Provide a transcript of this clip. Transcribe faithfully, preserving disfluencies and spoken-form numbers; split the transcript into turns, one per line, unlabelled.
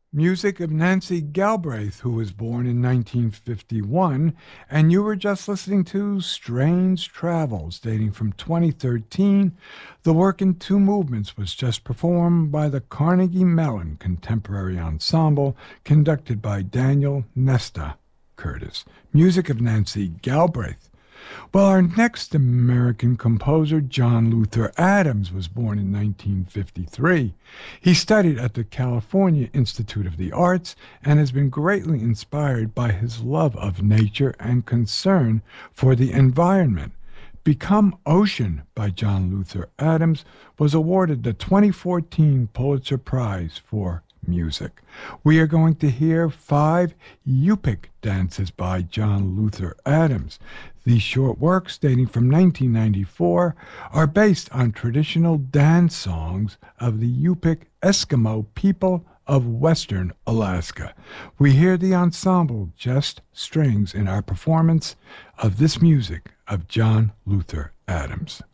Music of Nancy Galbraith, who was born in nineteen fifty-one, and you were just listening to Strange Travels, dating from twenty thirteen. The work in two movements was just performed by the Carnegie Mellon Contemporary Ensemble, conducted by Daniel Nesta Curtis. Music of Nancy Galbraith. Well, our next American composer, John Luther Adams, was born in nineteen fifty-three. He studied at the California Institute of the Arts and has been greatly inspired by his love of nature and concern for the environment. Become Ocean by John Luther Adams was awarded the twenty fourteen Pulitzer Prize for music. We are going to hear five Yupik dances by John Luther Adams. These short works, dating from nineteen ninety-four, are based on traditional dance songs of the Yupik Eskimo people of Western Alaska. We hear the ensemble Just Strings in our performance of this music of John Luther Adams.